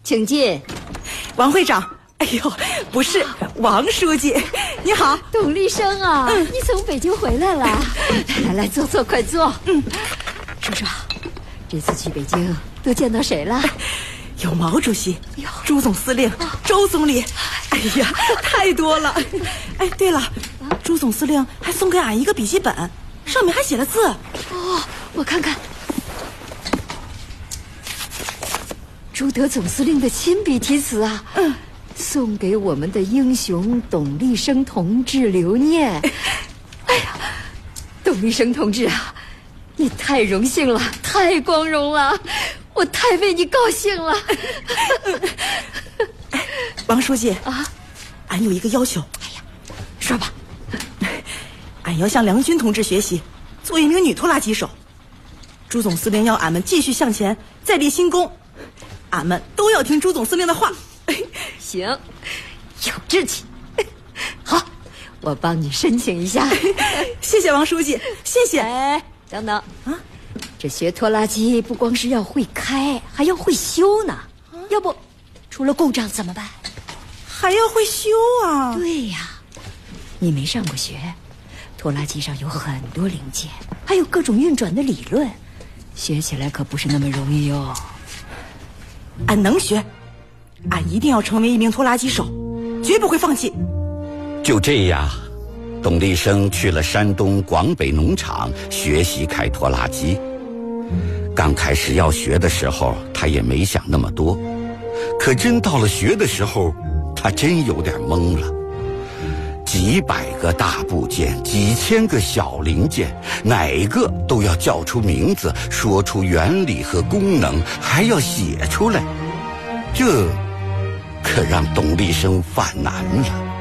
请进。 王会长，哎呦，不是王书记，你好。 董立生啊，你从北京回来了？来坐坐，快坐。说说，这次去北京都见到谁了？ 有毛主席、朱总司令、周总理，哎呀，太多了。哎，对了，朱总司令还送给俺一个笔记本，上面还写了字。 哦，我看看。朱德总司令的亲笔题词啊，送给我们的英雄董立生同志留念。哎呀，董立生同志啊，你太荣幸了，太光荣了，我太为你高兴了。 王书记啊，俺有一个要求。 哎呀，说吧。 俺要向梁军同志学习，做一名女拖拉机手。朱总司令要俺们继续向前，再立新功。俺们都要听朱总司令的话。 行，有志气。好，我帮你申请一下。 谢谢王书记，谢谢。 哎，等等啊，这学拖拉机不光是要会开，还要会修呢。要不出了故障怎么办？ 还要会修啊？ 对呀，你没上过学，拖拉机上有很多零件，还有各种运转的理论，学起来可不是那么容易哟。 俺能学，俺一定要成为一名拖拉机手，绝不会放弃。 就这样，董立生去了山东广北农场学习开拖拉机。刚开始要学的时候，他也没想那么多，可真到了学的时候，他真有点懵了。几百个大部件，几千个小零件，哪个都要叫出名字，说出原理和功能，还要写出来，这可让董立生犯难了。